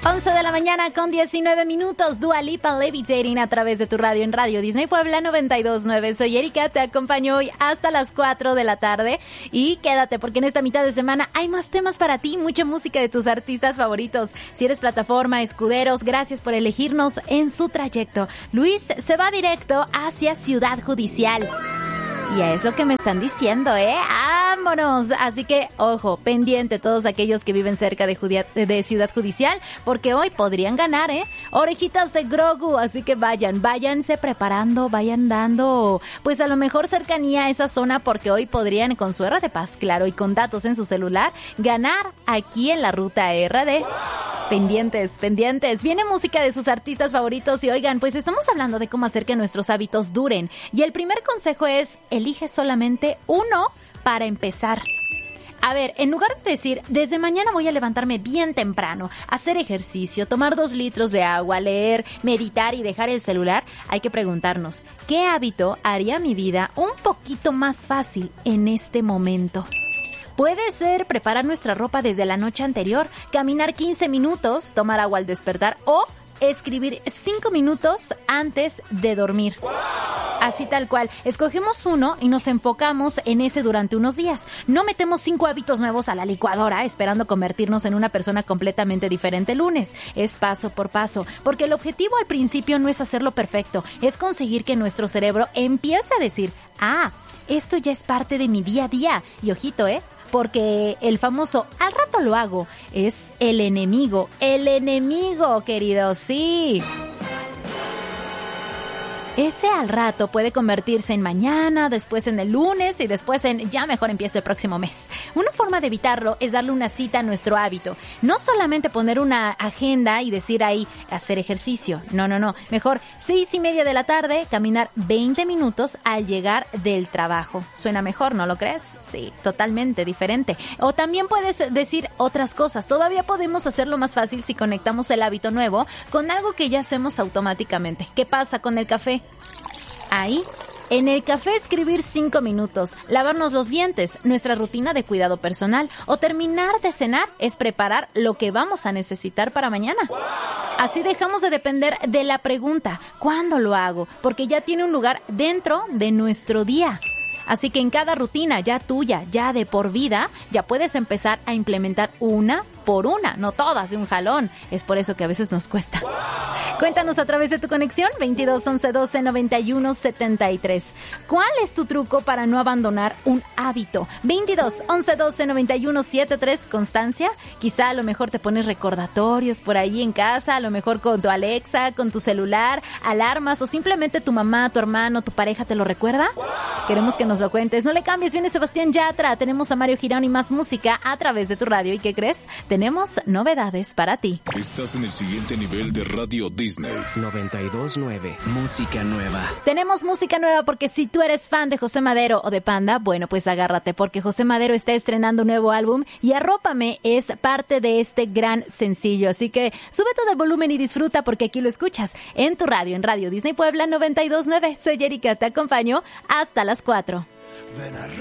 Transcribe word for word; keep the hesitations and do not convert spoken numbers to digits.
once de la mañana con diecinueve minutos, Dua Lipa, Levitating a través de tu radio en Radio Disney Puebla noventa y dos punto nueve. Soy Erika, te acompaño hoy hasta las cuatro de la tarde y quédate porque en esta mitad de semana hay más temas para ti, mucha música de tus artistas favoritos. Si eres plataforma, escuderos, gracias por elegirnos en su trayecto. Luis se va directo hacia Ciudad Judicial. Y es lo que me están diciendo, ¿eh? ¡Vámonos! Así que, ojo, pendiente todos aquellos que viven cerca de, Judia, de Ciudad Judicial, porque hoy podrían ganar, ¿eh? Orejitas de Grogu, así que vayan, váyanse preparando, vayan dando, pues a lo mejor cercanía a esa zona, porque hoy podrían, con su R de Paz, claro, y con datos en su celular, ganar aquí en la ruta R D. Pendientes, pendientes. Viene música de sus artistas favoritos y oigan, pues estamos hablando de cómo hacer que nuestros hábitos duren. Y el primer consejo es, elige solamente uno para empezar. A ver, en lugar de decir, desde mañana voy a levantarme bien temprano, hacer ejercicio, tomar dos litros de agua, leer, meditar y dejar el celular, hay que preguntarnos, ¿qué hábito haría mi vida un poquito más fácil en este momento? Puede ser preparar nuestra ropa desde la noche anterior, caminar quince minutos, tomar agua al despertar o escribir cinco minutos antes de dormir. Así tal cual, escogemos uno y nos enfocamos en ese durante unos días. No metemos cinco hábitos nuevos a la licuadora esperando convertirnos en una persona completamente diferente el lunes. Es paso por paso, porque el objetivo al principio no es hacerlo perfecto, es conseguir que nuestro cerebro empiece a decir, ah, esto ya es parte de mi día a día. Y ojito, ¿eh? Porque el famoso al rato lo hago es el enemigo, el enemigo, querido, sí. Ese al rato puede convertirse en mañana, después en el lunes y después en ya mejor empiezo el próximo mes. Una forma de evitarlo es darle una cita a nuestro hábito. No solamente poner una agenda y decir ahí hacer ejercicio. No, no, no. Mejor seis y media de la tarde, caminar veinte minutos al llegar del trabajo. Suena mejor, ¿no lo crees? Sí, totalmente diferente. O también puedes decir otras cosas. Todavía podemos hacerlo más fácil si conectamos el hábito nuevo con algo que ya hacemos automáticamente. ¿Qué pasa con el café? Ahí, en el café escribir cinco minutos, lavarnos los dientes, nuestra rutina de cuidado personal o terminar de cenar es preparar lo que vamos a necesitar para mañana. Así dejamos de depender de la pregunta, ¿cuándo lo hago? Porque ya tiene un lugar dentro de nuestro día. Así que en cada rutina ya tuya, ya de por vida, ya puedes empezar a implementar una por una, no todas de un jalón. Es por eso que a veces nos cuesta. Cuéntanos a través de tu conexión veintidós once doce noventa y uno setenta y tres. ¿Cuál es tu truco para no abandonar un hábito? veintidós once doce noventa y uno setenta y tres. Constancia, quizá a lo mejor te pones recordatorios por ahí en casa, a lo mejor con tu Alexa, con tu celular, alarmas o simplemente tu mamá, tu hermano, tu pareja te lo recuerda. Queremos que nos lo cuentes. No le cambies, viene Sebastián Yatra. Tenemos a Mario Girón y más música a través de tu radio. ¿Y qué crees? Tenemos novedades para ti. Estás en el siguiente nivel de Radio Disney. noventa y dos punto nueve. Música nueva. Tenemos música nueva porque si tú eres fan de José Madero o de Panda, bueno, pues agárrate porque José Madero está estrenando un nuevo álbum y Arrópame es parte de este gran sencillo. Así que sube todo el volumen y disfruta porque aquí lo escuchas en tu radio, en Radio Disney Puebla noventa y dos punto nueve. Soy Erika, te acompaño hasta las cuatro. Ven a